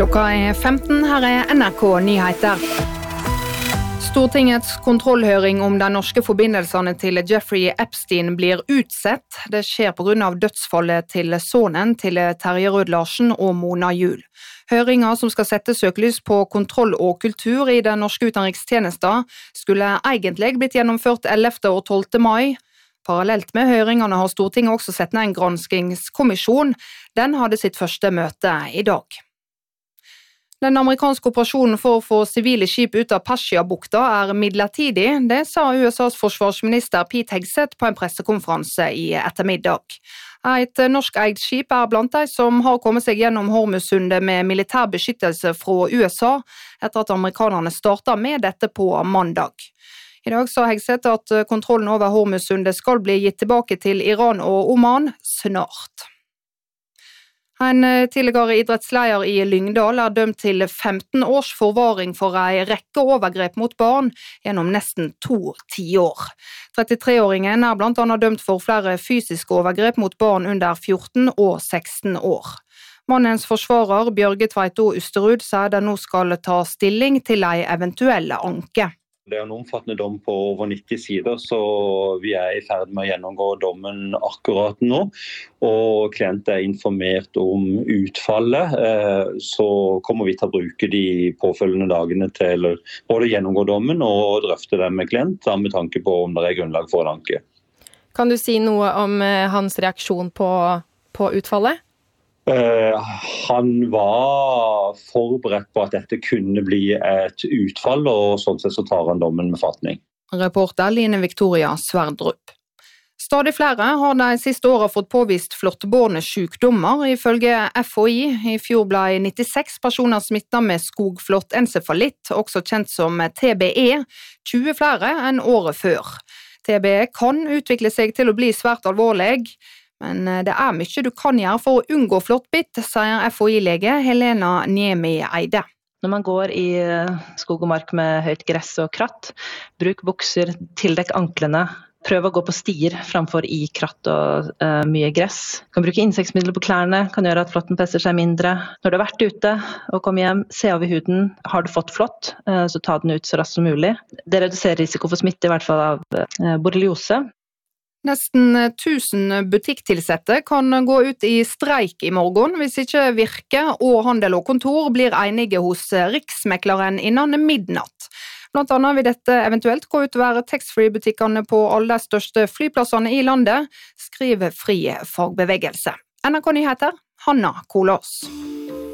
Klokka 15, her NRK Nyheter. Stortingets kontrollhøring om de norske forbindelsene til Jeffrey Epstein blir utsett. Det skjer på grunn av dødsfallet til sønnen til Terje Rød-Larsen og Mona Juel. Høringen som skal sette søkelys på kontroll og kultur i den norske utenrikstjenesten skulle egentlig blitt gjennomført 11. og 12. mai. Parallelt med høringene har Stortinget også sett ned en granskingskommisjon. Den hadde sitt første møte i dag. Den amerikanske operasjonen for å få sivile skip ut av Persia-bukta midlertidig, det sa USAs forsvarsminister Pete Hegseth på en pressekonferanse i ettermiddag. Et norsk-eid skip blant de som har kommet seg gjennom Hormuzsundet med militær beskyttelse fra USA, etter at amerikanerne startet med dette på mandag. I dag sa Hegseth at kontrollen over Hormuzsundet skal bli gitt tilbake til Iran og Oman snart. En tidligere idrettsleder i Lyngdal dømt til 15 års forvaring for en rekke overgrep mot barn gjennom nesten 2 tiår. 33-åringen blant annet dømt for flere fysiske overgrep mot barn under 14 og 16 år. Mannens forsvarer Bjørge Tveito Usterud sier det nå skal ta stilling til en eventuell anke. Det en omfattende dom på over 90 sider, så vi i ferd med å gjennomgå dommen akkurat nå. Og klient informert om utfallet, så kommer vi til å bruke de påfølgende dagene til både gjennomgå dommen og drøfte det med klient, med tanke på om det grunnlag for en anke. Kan du si noe om hans reaksjon på utfallet? Han var forberedt på at dette kunne bli et utfall, og sånn sett så tar han dommen med fatning. Reporter Line Victoria Sverdrup. Stadig flere har de siste årene fått påvist flåttbårne sykdommer. Ifølge FHI i fjor ble 96 personer smittet med skogflåttencefalitt, også kjent som TBE, 20 flere enn året før. TBE kan utvikle seg til å bli svært alvorlig, men det mye du kan gjøre for å unngå flåttbitt, sier FHI-lege Helena Niemi Eide. Når man går i skog og mark med høyt gress og kratt, bruk bukser, tildekk anklene, prøv å gå på stier framfor i kratt og mye gress. Kan bruke insektmidler på klærne, kan gjøre at flåtten presser seg mindre. Når du har vært ute og kommer hjem, se over huden. Har du fått flått, så ta den ut så raskt som mulig. Det reduserer risiko for smitte, i hvert fall av borreliose. Nesten 1000 butikktilsette kan gå ut i streik i morgen hvis ikke Virke og Handel og Kontor blir enige hos Riksmekleren innen midnatt. Blant annet vil dette eventuelt gå utover taxfree-butikkene på alle de største flyplassene i landet, skriver Fri Fagbevegelse. NRK Nyheter, Hanna Kolås.